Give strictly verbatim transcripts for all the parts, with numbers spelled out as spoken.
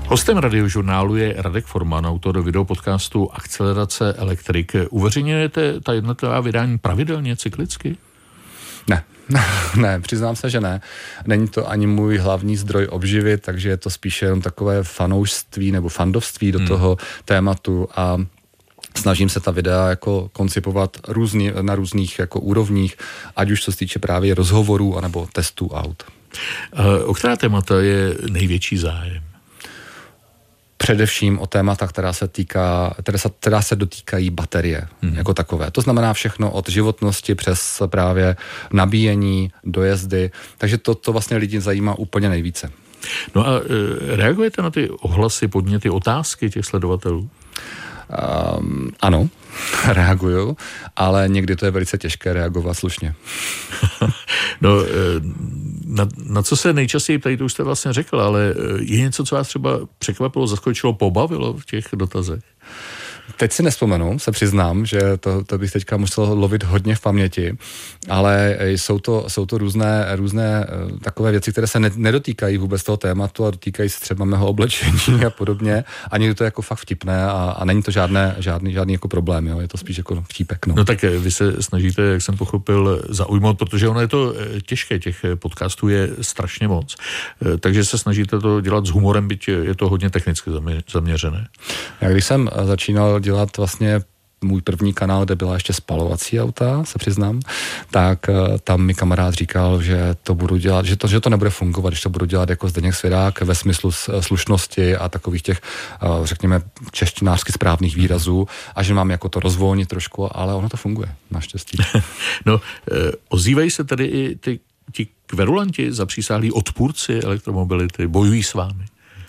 Hostem Radiožurnálu je Radek Forman, autor videopodcastu Akcelerace elektrik. Uveřejňujete ta jednotlivá vydání pravidelně, cyklicky? Ne, ne, přiznám se, že ne. Není to ani můj hlavní zdroj obživy, takže je to spíše jenom takové fanoušství nebo fandovství do hmm. toho tématu a snažím se ta videa jako koncipovat různý, na různých jako úrovních, ať už co se týče právě rozhovorů anebo testů aut. O která témata je největší zájem? Především o témata, která se týká, která se, která se dotýkají baterie hmm. jako takové. To znamená všechno od životnosti přes právě nabíjení, dojezdy, takže to, to vlastně lidi zajímá úplně nejvíce. No a e, reagujete na ty ohlasy, podněty, otázky těch sledovatelů? Um, ano, reaguju, ale někdy to je velice těžké reagovat slušně. No, na, na co se nejčastěji ptají, to už jste vlastně řekl, ale je něco, co vás třeba překvapilo, zaskočilo, pobavilo v těch dotazech? Teď si nespomenu, se přiznám, že to, to bych teďka musel lovit hodně v paměti, ale jsou to, jsou to různé, různé takové věci, které se ne, nedotýkají vůbec toho tématu a dotýkají se třeba mého oblečení a podobně a někdy to je jako fakt vtipné a, a není to žádné, žádný, žádný jako problém, jo? Je to spíš jako vtípek. No. no tak vy se snažíte, jak jsem pochopil, zaujmout, protože ono je to těžké, těch podcastů je strašně moc, takže se snažíte to dělat s humorem, byť je to hodně technicky zaměřené. Já když jsem začínal dělat vlastně můj první kanál, kde byla ještě spalovací auta, se přiznám, tak tam mi kamarád říkal, že to budu dělat, že to, že to nebude fungovat, když to budu dělat jako Zdeněk Svěrák ve smyslu slušnosti a takových těch, řekněme, češtinářsky správných výrazů a že mám jako to rozvolnit trošku, ale ono to funguje, naštěstí. No, ozývají se tedy i ty, ti kverulanti, zapřísáhlí odpůrci elektromobility, bojují s vámi?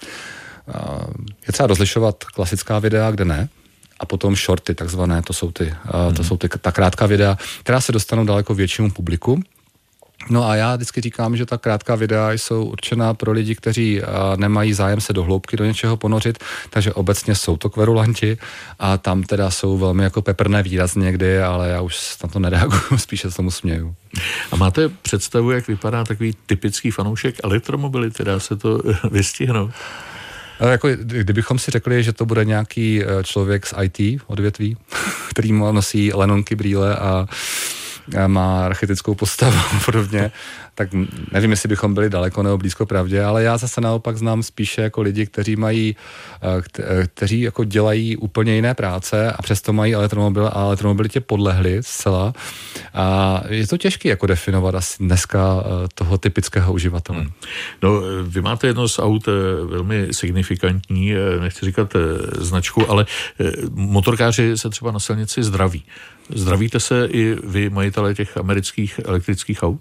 Je třeba rozlišovat klasická videa, kde ne, a potom shorty takzvané, to jsou ty, hmm. to jsou ty, ta krátká videa, která se dostanou daleko většímu publiku. No a já vždycky říkám, že ta krátká videa jsou určená pro lidi, kteří nemají zájem se do hloubky do něčeho ponořit, takže obecně jsou to kverulanti a tam teda jsou velmi jako peprné výrazy někdy, ale já už na to nereaguju, spíše se tomu směju. A máte představu, jak vypadá takový typický fanoušek elektromobility, dá se to vystihnout? Jako, kdybychom si řekli, že to bude nějaký člověk z í té odvětví, který nosí lenonky, brýle a má archetypickou postavu a podobně, tak nevím, jestli bychom byli daleko nebo blízko pravdě, ale já zase naopak znám spíše jako lidi, kteří mají, kteří jako dělají úplně jiné práce a přesto mají elektromobil a elektromobilitě podlehli zcela. A je to těžké jako definovat asi dneska toho typického uživatele. Hmm. No, vy máte jedno z aut velmi signifikantní, nechci říkat značku, ale motorkáři se třeba na silnici zdraví. Zdravíte se i vy, majitelé těch amerických elektrických aut?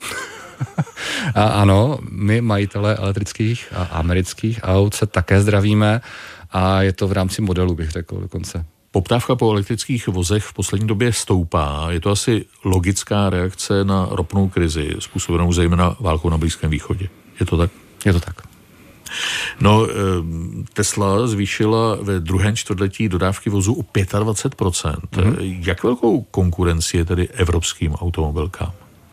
A ano, my majitelé elektrických a amerických aut se také zdravíme a je to v rámci modelu, bych řekl dokonce. Poptávka po elektrických vozech v poslední době stoupá. Je to asi logická reakce na ropnou krizi, způsobenou zejména válkou na Blízkém východě. Je to tak? Je to tak. No, Tesla zvýšila ve druhém čtvrtletí dodávky vozu o dvacet pět procent. Mm-hmm. Jak velkou konkurenci je tedy evropským automobilkám?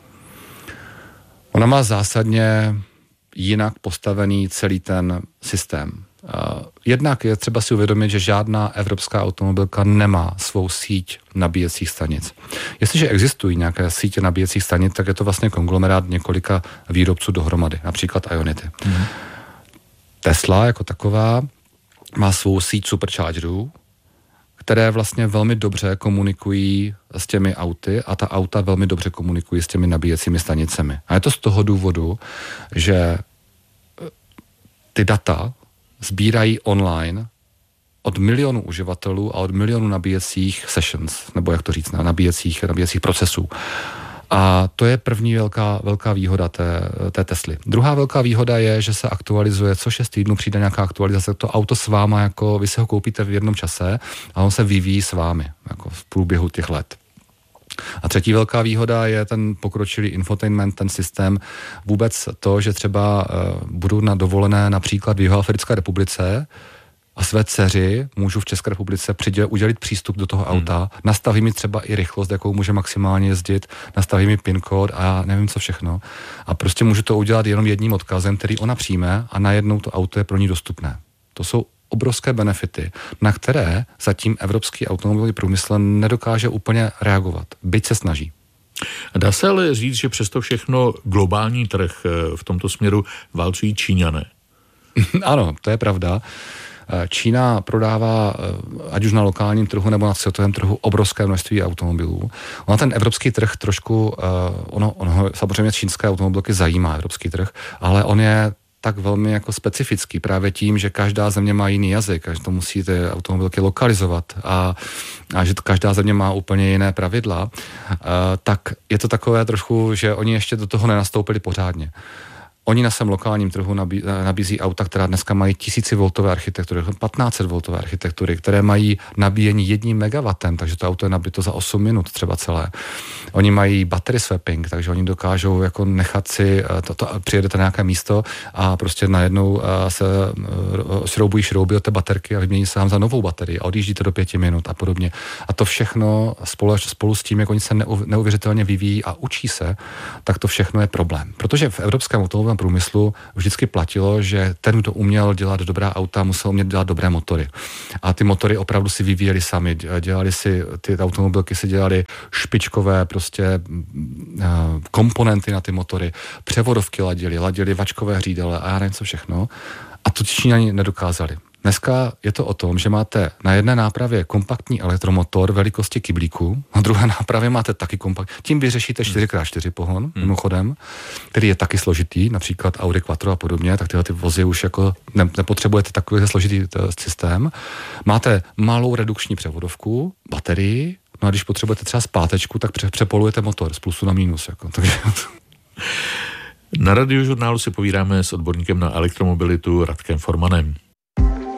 Ona má zásadně jinak postavený celý ten systém. Jednak je třeba si uvědomit, že žádná evropská automobilka nemá svou síť nabíjecích stanic. Jestliže existují nějaké sítě nabíjecích stanic, tak je to vlastně konglomerát několika výrobců dohromady, například Ionity. Mm-hmm. Tesla jako taková má svou síť superchargerů, které vlastně velmi dobře komunikují s těmi auty a ta auta velmi dobře komunikují s těmi nabíjecími stanicemi. A je to z toho důvodu, že ty data sbírají online od milionů uživatelů a od milionů nabíjecích sessions, nebo jak to říct, nabíjecích, nabíjecích procesů. A to je první velká, velká výhoda té, té Tesly. Druhá velká výhoda je, že se aktualizuje, co šest týdnů přijde nějaká aktualizace, to auto s váma, jako vy si ho koupíte v jednom čase a on se vyvíjí s vámi, jako v průběhu těch let. A třetí velká výhoda je ten pokročilý infotainment, ten systém, vůbec to, že třeba uh, budu na dovolené například v Jihoafrické republice a své dceři můžu v České republice přiděl, udělit přístup do toho auta, hmm. nastaví mi třeba i rychlost, jakou může maximálně jezdit, nastaví mi PIN kód a já nevím co všechno. A prostě můžu to udělat jenom jedním odkazem, který ona přijme a najednou to auto je pro ní dostupné. To jsou obrovské benefity, na které zatím evropský automobilový průmysl nedokáže úplně reagovat, byť se snaží. Dá se ale říct, že přesto všechno globální trh v tomto směru válcují Číňané? Ano, to je pravda. Čína prodává, ať už na lokálním trhu nebo na světovém trhu, obrovské množství automobilů. Ono ten evropský trh trošku, ono, ono samozřejmě čínské automobilky zajímá evropský trh, ale on je tak velmi jako specifický právě tím, že každá země má jiný jazyk a že to musí ty automobilky lokalizovat a, a že každá země má úplně jiné pravidla, tak je to takové trošku, že oni ještě do toho nenastoupili pořádně. Oni na svém lokálním trhu nabí, nabízí auta, která dneska mají tisícivoltové architektury, patnáct set voltové architektury, které mají nabíjení jedním megawatem, takže to auto je nabito za osm minut třeba celé. Oni mají battery swapping, takže oni dokážou jako nechat si, to, to, přijedete na nějaké místo a prostě najednou se šroubují šrouby od té baterky a vymění se vám za novou baterii a odjíždíte do pěti minut a podobně. A to všechno spolu, spolu s tím, jak oni se neuvěřitelně vyvíjí a učí se, tak to všechno je problém. Protože v evropském automobilovém průmyslu vždycky platilo, že ten, kdo uměl dělat dobrá auta, musel umět dělat dobré motory. A ty motory opravdu si vyvíjeli sami. Dělali si, ty automobilky si dělali špičkové prostě komponenty na ty motory, převodovky ladili, ladili vačkové hřídele a já nevím co všechno. A to Číňani nedokázali. Dneska je to o tom, že máte na jedné nápravě kompaktní elektromotor velikosti kyblíku, na druhé nápravě máte taky kompaktní. Tím vyřešíte čtyři krát čtyři pohon, hmm. mimochodem, který je taky složitý, například Audi Quattro a podobně, tak tyhle ty vozy už jako ne, nepotřebujete takový složitý systém. Máte malou redukční převodovku, baterii, no a když potřebujete třeba zpátečku, tak přepolujete motor z plusu na mínus. Jako, takže... Na Radiožurnálu si povídáme s odborníkem na elektromobilitu Radkem Formanem.